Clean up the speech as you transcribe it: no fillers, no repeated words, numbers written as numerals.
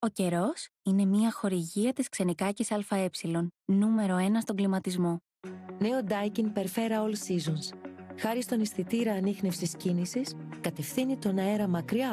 Ο καιρός είναι μια χορηγία της Ξενικάκης ΑΕ, νούμερο 1 στον κλιματισμό. Νέο Daikin Perfera All Seasons. Χάρη στον αισθητήρα ανίχνευσης κίνησης, κατευθύνει τον αέρα μακριά